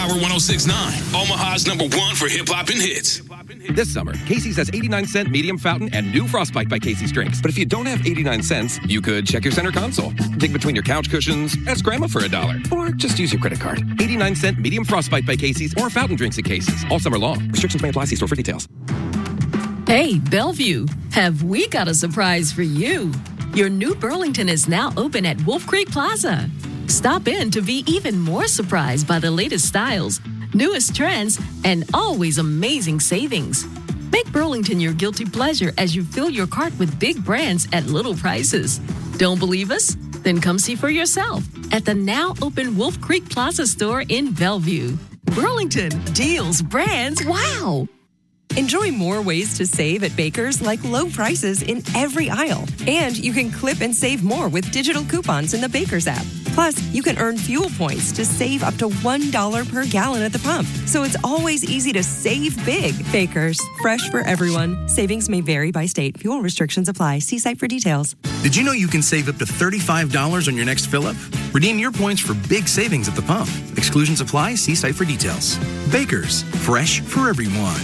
Power 106.9, Omaha's #1 for hip-hop and hits. This summer, Casey's has 89-cent medium fountain and new Frostbite by Casey's drinks. But if you don't have 89 cents, you could check your center console, dig between your couch cushions, ask Grandma for $1, or just use your credit card. 89-cent medium Frostbite by Casey's or fountain drinks at Casey's all summer long. Restrictions may apply. See store for details. Hey, Bellevue, have we got a surprise for you? Your new Burlington is now open at Wolf Creek Plaza. Stop in to be even more surprised by the latest styles, newest trends, and always amazing savings. Make Burlington your guilty pleasure as you fill your cart with big brands at little prices. Don't believe us? Then come see for yourself at the now open Wolf Creek Plaza store in Bellevue. Burlington, deals, brands, wow! Enjoy more ways to save at Baker's, like low prices in every aisle. And you can clip and save more with digital coupons in the Baker's app. Plus, you can earn fuel points to save up to $1 per gallon at the pump. So it's always easy to save big. Baker's, fresh for everyone. Savings may vary by state. Fuel restrictions apply. See site for details. Did you know you can save up to $35 on your next fill-up? Redeem your points for big savings at the pump. Exclusions apply. See site for details. Baker's, fresh for everyone.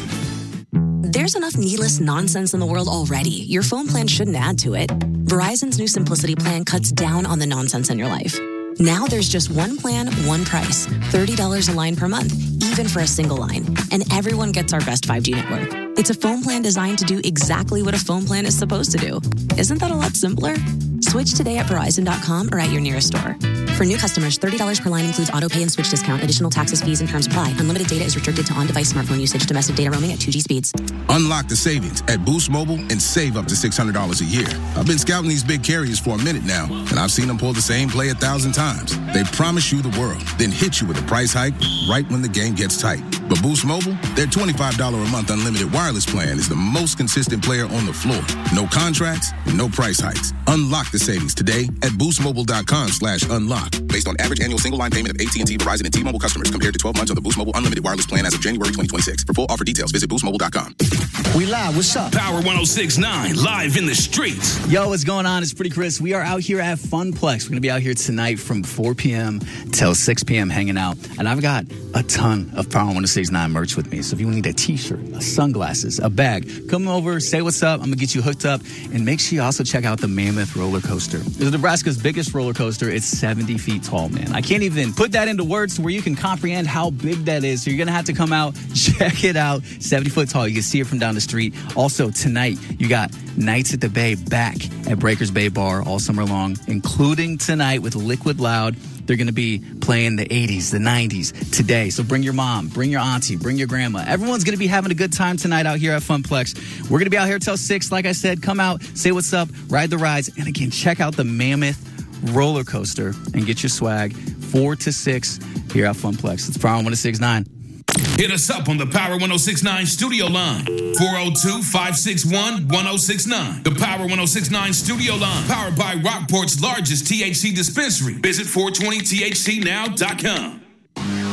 There's enough needless nonsense in the world already. Your phone plan shouldn't add to it. Verizon's new Simplicity plan cuts down on the nonsense in your life. Now there's just one plan, one price. $30 a line per month, even for a single line. And everyone gets our best 5G network. It's a phone plan designed to do exactly what a phone plan is supposed to do. Isn't that a lot simpler? Switch today at Verizon.com or at your nearest store. For new customers, $30 per line includes auto pay and switch discount. Additional taxes, fees, and terms apply. Unlimited data is restricted to on-device smartphone usage. Domestic data roaming at 2G speeds. Unlock the savings at Boost Mobile and save up to $600 a year. I've been scouting these big carriers for a minute now, and I've seen them pull the same play 1,000 times. They promise you the world, then hit you with a price hike right when the game gets tight. But Boost Mobile, their $25 a month unlimited wireless plan is the most consistent player on the floor. No contracts, no price hikes. Unlock the savings today at boostmobile.com/unlock. Based on average annual single line payment of AT&T, Verizon, and T-Mobile customers compared to 12 months of the Boost Mobile unlimited wireless plan as of January 2026. For full offer details, visit boostmobile.com. We live. What's up? Power 106.9, live in the streets. Yo, what's going on? It's Pretty Chris. We are out here at Funplex. We're going to be out here tonight from 4 p.m. till 6 p.m. hanging out. And I've got a ton of Power 106.9 merch with me. So if you need a t-shirt, sunglasses, a bag, come over, say what's up. I'm going to get you hooked up. And make sure you also check out the Mammoth roller coaster. It's Nebraska's biggest roller coaster. It's 70 feet tall, man. I can't even put that into words to where you can comprehend how big that is. So you're going to have to come out, check it out. 70 foot tall. You can see it from down the street. Also, tonight, you got Nights at the Bay back at Breakers Bay Bar all summer long, including tonight with Liquid Loud. They're going to be playing the 80s, the 90s today. So bring your mom, bring your auntie, bring your grandma. Everyone's going to be having a good time tonight out here at Funplex. We're going to be out here till 6. Like I said, come out, say what's up, ride the rides. And again, check out the Mammoth roller coaster and get your swag 4 to 6 here at Funplex. It's Power 106.9. Hit us up on the Power 106.9 studio line, 402-561-1069. The Power 106.9 studio line, powered by Rockport's largest THC dispensary. Visit 420thcnow.com.